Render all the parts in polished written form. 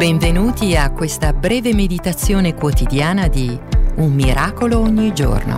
Benvenuti a questa breve meditazione quotidiana di Un miracolo ogni giorno.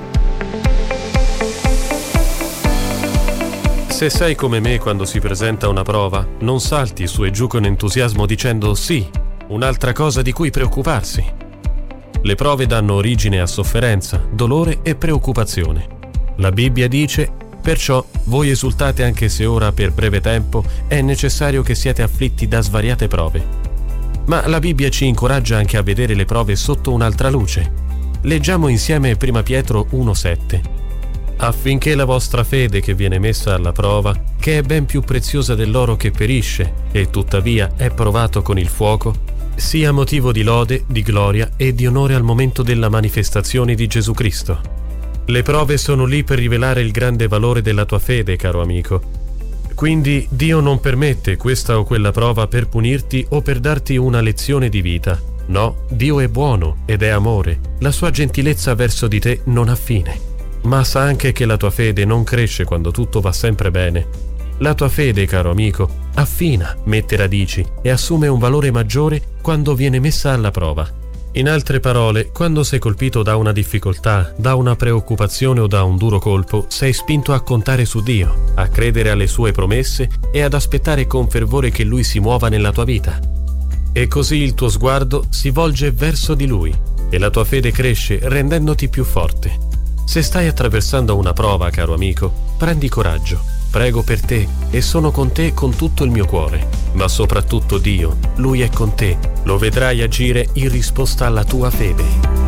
Se sei come me quando si presenta una prova, non salti su e giù con entusiasmo dicendo sì, un'altra cosa di cui preoccuparsi. Le prove danno origine a sofferenza, dolore e preoccupazione. La Bibbia dice: perciò voi esultate anche se ora per breve tempo è necessario che siate afflitti da svariate prove. Ma la Bibbia ci incoraggia anche a vedere le prove sotto un'altra luce. Leggiamo insieme 1 Pietro 1,7. Affinché la vostra fede che viene messa alla prova, che è ben più preziosa dell'oro che perisce e tuttavia è provato con il fuoco, sia motivo di lode, di gloria e di onore al momento della manifestazione di Gesù Cristo. Le prove sono lì per rivelare il grande valore della tua fede, caro amico. Quindi Dio non permette questa o quella prova per punirti o per darti una lezione di vita. No, Dio è buono ed è amore. La sua gentilezza verso di te non ha fine. Ma sa anche che la tua fede non cresce quando tutto va sempre bene. La tua fede, caro amico, affina, mette radici e assume un valore maggiore quando viene messa alla prova. In altre parole, quando sei colpito da una difficoltà, da una preoccupazione o da un duro colpo, sei spinto a contare su Dio, a credere alle sue promesse e ad aspettare con fervore che Lui si muova nella tua vita. E così il tuo sguardo si volge verso di Lui e la tua fede cresce rendendoti più forte. Se stai attraversando una prova, caro amico, prendi coraggio. Prego per te e sono con te con tutto il mio cuore. Ma soprattutto Dio, Lui è con te. Lo vedrai agire in risposta alla tua fede.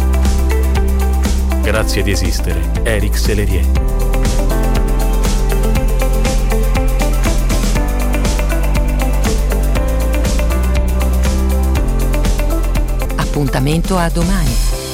Grazie di esistere. Eric Sellerier. Appuntamento a domani.